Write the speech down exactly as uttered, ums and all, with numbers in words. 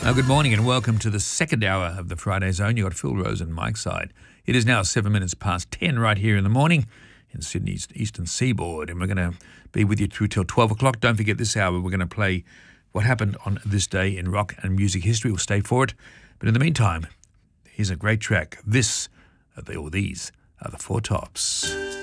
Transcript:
Uh, good morning and welcome to the second hour of the Friday Zone. You've got Phil Rose and Mike Side. It is now seven minutes past ten right here in the morning in Sydney's Eastern Seaboard, and we're going to be with you through till twelve o'clock. Don't forget this hour we're going to play what happened on this day in rock and music history. We'll stay for it. But in the meantime, here's a great track. This, or these, are the Four Tops.